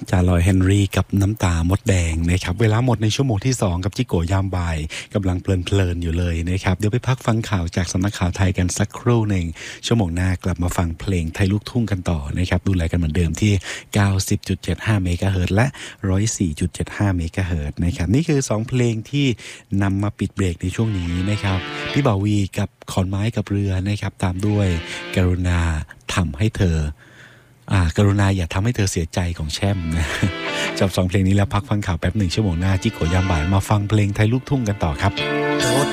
จาลอยเฮนรี่กับน้ำตามดแดงนะครับเวลาหมดในชั่วโมงที่2กับจิโกยามบ่ายกำลังเพลินๆอยู่เลยนะครับเดี๋ยวไปพักฟังข่าวจากสำนักข่าวไทยกันสักครู่หนึ่งชั่วโมงหน้ากลับมาฟังเพลงไทยลูกทุ่งกันต่อนะครับดูแลกันเหมือนเดิมที่ 90.75 เมกะเฮิรตซ์และ 104.75 เมกะเฮิรตซ์นะครับนี่คือ2เพลงที่นำมาปิดเบรกในช่วงนี้นะครับพี่บ่าววีกับขอนไม้กับเรือนะครับตามด้วยกรุณาทำให้เธอกรุณาอย่าทำให้เธอเสียใจของแช่มนะจบ2เพลงนี้แล้วพักฟังข่าวแป๊บ1ชั่วโมงหน้าจิโกยามบ่ายมาฟังเพลงไทยลูกทุ่งกันต่อครับ